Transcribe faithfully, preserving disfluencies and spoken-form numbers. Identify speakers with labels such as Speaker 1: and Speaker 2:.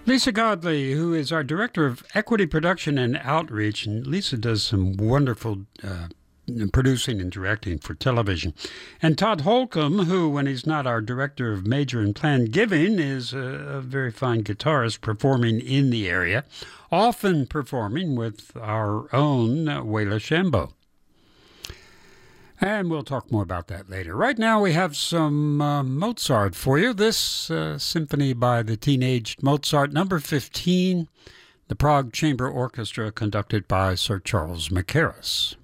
Speaker 1: Lisa Godley, who is our Director of Equity Production and Outreach, and Lisa does some wonderful uh, producing and directing for television. And Todd Holcomb, who, when he's not our Director of Major and Planned Giving, is a, a very fine guitarist performing in the area, often performing with our own Wayla Shambo. And we'll talk more about that later. Right now we have some uh, Mozart for you. This uh, symphony by the Teenaged Mozart, number fifteen, the Prague Chamber Orchestra, conducted by Sir Charles Mackerras.